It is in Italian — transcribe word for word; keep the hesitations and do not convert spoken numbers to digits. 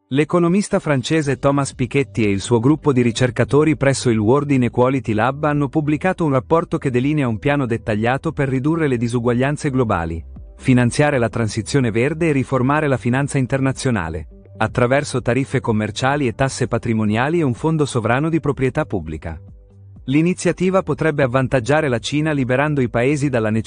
L'economista francese Thomas Piketty e il suo gruppo di ricercatori presso il World Inequality Lab hanno pubblicato un rapporto che delinea un piano dettagliato per ridurre le disuguaglianze globali, finanziare la transizione verde e riformare la finanza internazionale, attraverso tariffe commerciali e tasse patrimoniali e un fondo sovrano di proprietà pubblica. L'iniziativa potrebbe avvantaggiare la Cina liberando i paesi dalla necessità